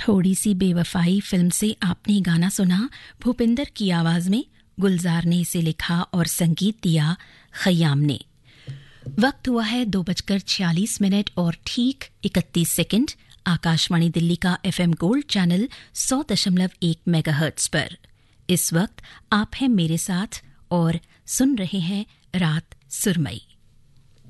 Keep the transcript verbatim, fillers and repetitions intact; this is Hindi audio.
थोड़ी सी बेवफाई फिल्म से आपने गाना सुना भूपिंदर की आवाज में। गुलजार ने इसे लिखा और संगीत दिया खयाम ने। वक्त हुआ है दो बजकर छियालीस मिनट और ठीक इकतीस सेकंड। आकाशवाणी दिल्ली का एफएम गोल्ड चैनल सौ दशमलव एक मेगाहर्ट्ज पर इस वक्त आप हैं मेरे साथ और सुन रहे हैं रात सुरमई।